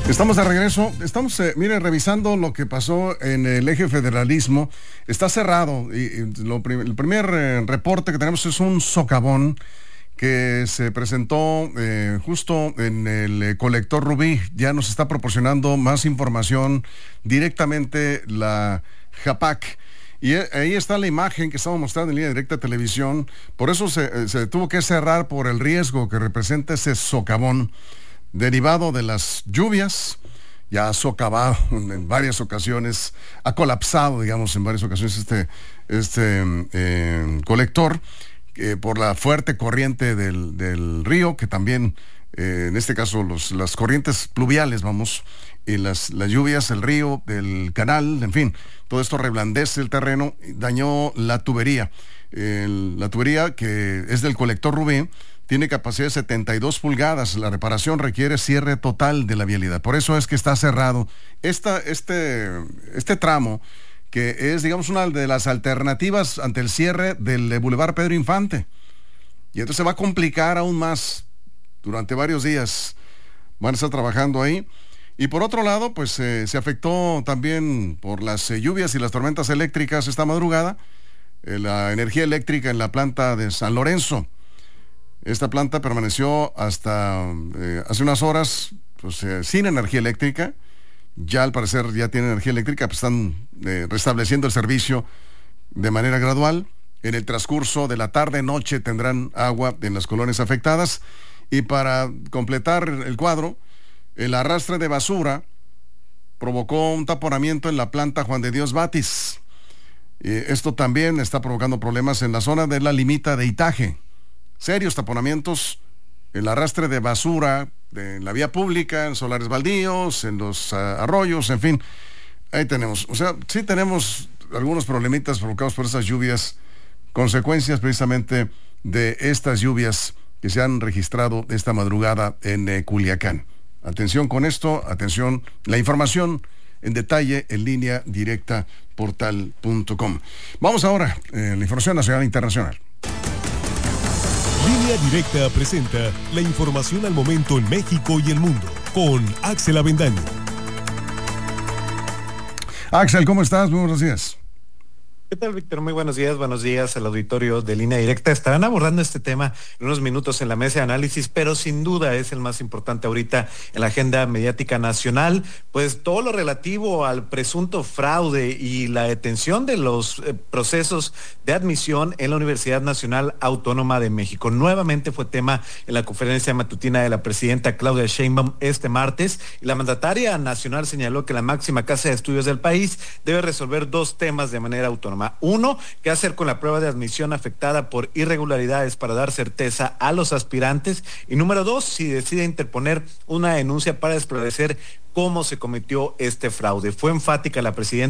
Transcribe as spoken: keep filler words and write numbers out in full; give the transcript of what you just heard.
Estamos de regreso. Estamos, eh, mire, revisando lo que pasó en el eje federalismo. Está cerrado. Y, y lo prim- el primer eh, reporte que tenemos es un socavón que se presentó eh, justo en el eh, colector Rubí. Ya nos está proporcionando más información directamente la JAPAC. Y ahí está la imagen que estamos mostrando en línea directa de televisión. Por eso se, se tuvo que cerrar por el riesgo que representa ese socavón derivado de las lluvias. Ya ha socavado en varias ocasiones, ha colapsado, digamos, en varias ocasiones este, este eh, colector eh, por la fuerte corriente del, del río, que también, eh, en este caso, los, las corrientes pluviales, vamos, y las, las lluvias, el río, el canal, en fin, todo esto reblandece el terreno, dañó la tubería. El, la tubería que es del colector Rubí tiene capacidad de setenta y dos pulgadas. La reparación requiere cierre total de la vialidad. Por eso es que está cerrado Esta, este, este tramo, que es, digamos, una de las alternativas ante el cierre del Boulevard Pedro Infante. Y entonces se va a complicar aún más durante varios días. Van a estar trabajando ahí. Y por otro lado, pues eh, se afectó también por las eh, lluvias y las tormentas eléctricas esta madrugada, eh, la energía eléctrica en la planta de San Lorenzo. Esta planta permaneció hasta eh, hace unas horas pues, eh, sin energía eléctrica. Ya al parecer ya tienen energía eléctrica, pues están eh, restableciendo el servicio de manera gradual. En el transcurso de la tarde-noche tendrán agua en las colonias afectadas. Y para completar el cuadro, el arrastre de basura provocó un taponamiento en la planta Juan de Dios Batis. Eh, esto también está provocando problemas en la zona de la limita de Itaje. Serios taponamientos, el arrastre de basura de, en la vía pública, en solares baldíos, en los uh, arroyos, en fin. Ahí tenemos, o sea, sí tenemos algunos problemitas provocados por esas lluvias, consecuencias precisamente de estas lluvias que se han registrado esta madrugada en eh, Culiacán. Atención con esto, atención, la información en detalle en línea directa portal punto com. Vamos ahora a eh, la información nacional e internacional. Línea Directa presenta la información al momento en México y el mundo con Axel Avendaño. Axel, ¿cómo estás? Muy buenos días. ¿Qué tal, Víctor? Muy buenos días, buenos días al auditorio de Línea Directa. Estarán abordando este tema en unos minutos en la mesa de análisis, pero sin duda es el más importante ahorita en la agenda mediática nacional, pues todo lo relativo al presunto fraude y la detención de los eh, procesos de admisión en la Universidad Nacional Autónoma de México. Nuevamente fue tema en la conferencia matutina de la presidenta Claudia Sheinbaum este martes, y la mandataria nacional señaló que la máxima casa de estudios del país debe resolver dos temas de manera autónoma. Uno, ¿qué hacer con la prueba de admisión afectada por irregularidades para dar certeza a los aspirantes? Y número dos, si decide interponer una denuncia para esclarecer cómo se cometió este fraude. Fue enfática la presidenta